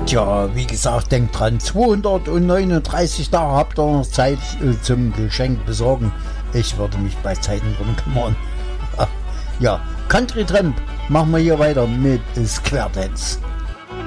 Tja, wie gesagt, denkt dran, 239 Tage habt ihr noch Zeit zum Geschenk besorgen. Ich würde mich bei Zeiten drum kümmern. Ja, Country Tramp machen wir hier weiter mit Square Dance.